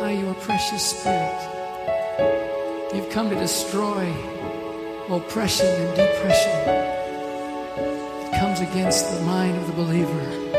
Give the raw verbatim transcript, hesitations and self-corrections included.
by your precious Spirit. You've come to destroy oppression and depression that comes against the mind of the believer.